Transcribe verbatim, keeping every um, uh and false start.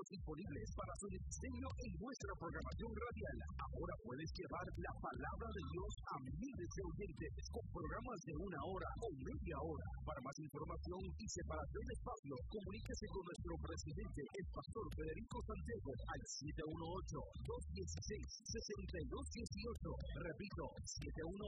disponibles para su diseño en nuestra programación radial. Ahora puedes llevar la palabra de Dios a miles de oyentes con programas de una hora o media hora. Para más información y separación de espacio, comuníquese con nuestro presidente, el pastor Federico Santiago, al siete uno ocho, dos uno seis, seis dos uno ocho. Repito, siete uno